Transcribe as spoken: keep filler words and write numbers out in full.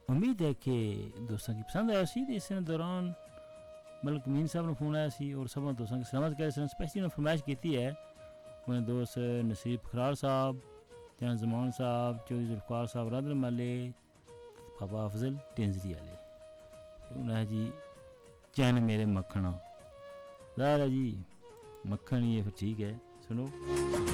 ਉਮੀਦ ਹੈ ਕਿ ਦੋਸਤਾਂ की पसंद आया सी। इस दौरान मलिक मीन साहब ने फोन आया सी और सब दोस्तों की सलामत करे सन। स्पैशली उन्होंने फरमाइश की है उन्हें दोस्त नसीब खरार साहब, जान जमान साहब, चौधरी जुल्फकार साहब रादर माले, बाबा अफजल टेंजरी वाले। उन्हें जी चैन मेरे मक्खना ज़ाहिर है जी मक्खन ये फिर ठीक है। सुनो